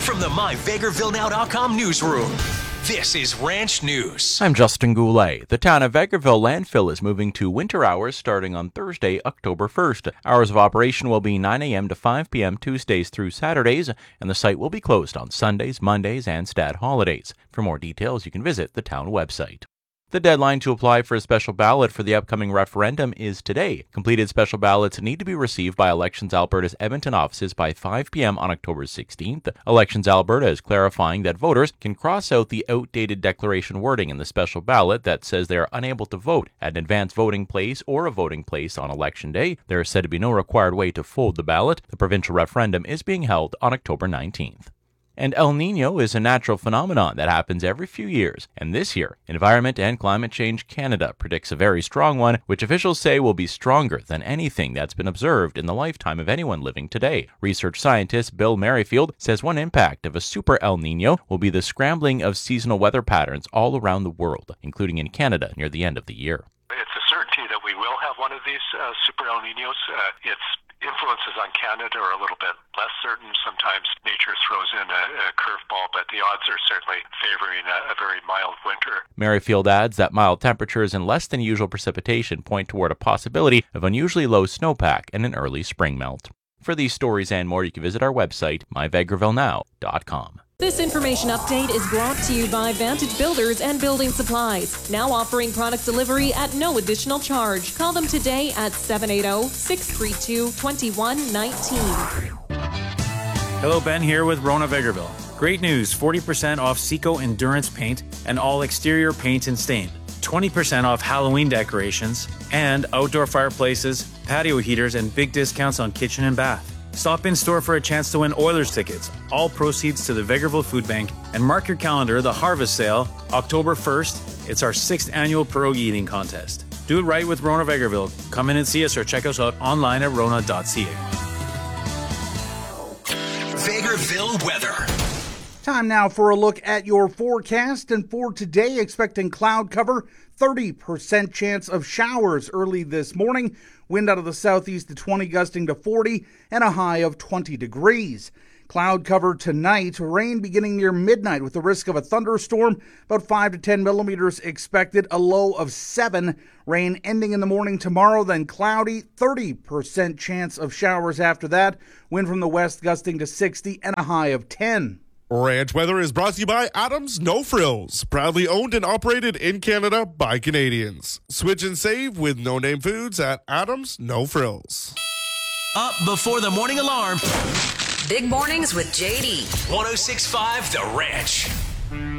from the MyVegrevilleNow.com newsroom, this is Ranch News. I'm Justin Goulet. The town of Vegreville landfill is moving to winter hours starting on Thursday, October 1st. Hours of operation will be 9 a.m. to 5 p.m. Tuesdays through Saturdays, and the site will be closed on Sundays, Mondays, and stat holidays. For more details, you can visit the town website. The deadline to apply for a special ballot for the upcoming referendum is today. Completed special ballots need to be received by Elections Alberta's Edmonton offices by 5 p.m. on October 16th. Elections Alberta is clarifying that voters can cross out the outdated declaration wording in the special ballot that says they are unable to vote at an advanced voting place or a voting place on Election Day. There is said to be no required way to fold the ballot. The provincial referendum is being held on October 19th. And El Niño is a natural phenomenon that happens every few years, and this year, Environment and Climate Change Canada predicts a very strong one, which officials say will be stronger than anything that's been observed in the lifetime of anyone living today. Research scientist Bill Merrifield says one impact of a super El Niño will be the scrambling of seasonal weather patterns all around the world, including in Canada near the end of the year. It's a certainty that we will have one of these super El Niños. Its influences on Canada are a little bit less certain. Sometimes nature throws in a curveball, but the odds are certainly favoring a very mild winter. Merrifield adds that mild temperatures and less than usual precipitation point toward a possibility of unusually low snowpack and an early spring melt. For these stories and more, you can visit our website, myvegrevillenow.com. This information update is brought to you by Vantage Builders and Building Supplies, now offering product delivery at no additional charge. Call them today at 780-632-2119. Hello, Ben here with Rona Vegreville. Great news, 40% off Seco Endurance paint and all exterior paint and stain. 20% off Halloween decorations and outdoor fireplaces, patio heaters, and big discounts on kitchen and bath. Stop in store for a chance to win Oilers tickets, all proceeds to the Vegreville Food Bank, and mark your calendar, the Harvest Sale, October 1st. It's our 6th annual pierogi eating contest. Do it right with Rona Vegreville. Come in and see us or check us out online at rona.ca. Vegreville weather. Time now for a look at your forecast, and for today, expecting cloud cover, 30% chance of showers early this morning, wind out of the southeast to 20 gusting to 40, and a high of 20 degrees. Cloud cover tonight, rain beginning near midnight with the risk of a thunderstorm, about 5 to 10 millimeters expected, a low of 7. Rain ending in the morning tomorrow, then cloudy, 30% chance of showers after that, wind from the west gusting to 60, and a high of 10. Ranch weather is brought to you by Adams No Frills, proudly owned and operated in Canada by Canadians. Switch and save with no-name foods at Adams No Frills. Up before the morning alarm. Big Mornings with JD. 106.5 The Ranch.